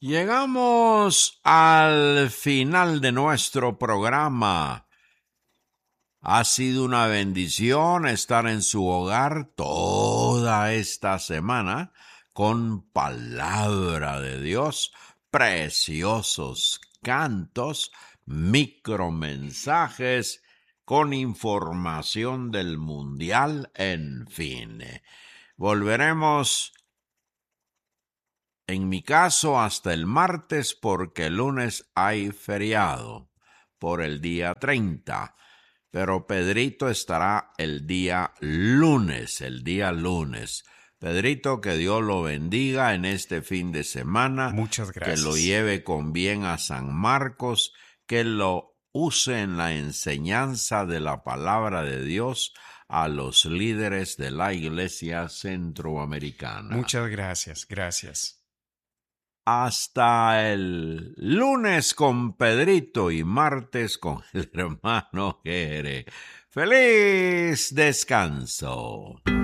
Llegamos al final de nuestro programa. Ha sido una bendición estar en su hogar toda esta semana con palabra de Dios, preciosos cantos, micromensajes, con información del mundial, en fin. Volveremos, en mi caso, hasta el martes, porque el lunes hay feriado por el día 30. Pero Pedrito estará el día lunes. Pedrito, que Dios lo bendiga en este fin de semana. Muchas gracias. Que lo lleve con bien a San Marcos, que lo use en la enseñanza de la palabra de Dios a los líderes de la Iglesia Centroamericana. Muchas gracias. Hasta el lunes con Pedrito y martes con el hermano Jere. ¡Feliz descanso!